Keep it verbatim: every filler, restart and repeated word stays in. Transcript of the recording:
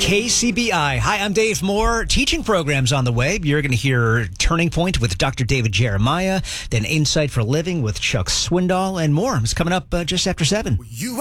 K C B I. Hi, I'm Dave Moore. Teaching programs on the way. You're going to hear Turning Point with Doctor David Jeremiah, then Insight for Living with Chuck Swindoll, and more. It's coming up uh, just after seven. You